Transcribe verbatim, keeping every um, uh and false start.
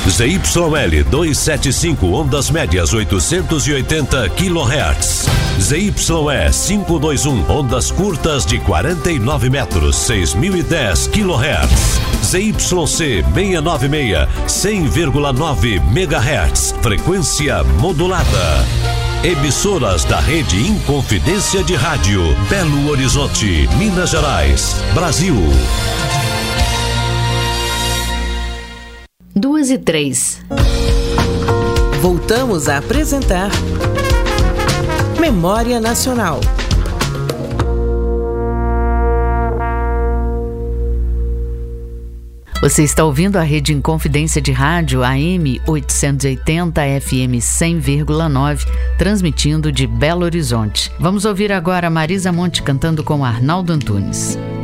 Z Y L duzentos e setenta e cinco, ondas médias oitocentos e oitenta quilohertz. Z Y E quinhentos e vinte e um, ondas curtas de quarenta e nove metros, seis mil e dez quilohertz. Z Y C seiscentos e noventa e seis, cem vírgula nove megahertz, frequência modulada. Emissoras da rede Inconfidência de Rádio, Belo Horizonte, Minas Gerais, Brasil. Duas e três. Voltamos a apresentar Memória Nacional. Você está ouvindo a rede Inconfidência de Rádio A M oitocentos e oitenta, F M cem vírgula nove, transmitindo de Belo Horizonte. Vamos ouvir agora Marisa Monte cantando com Arnaldo Antunes.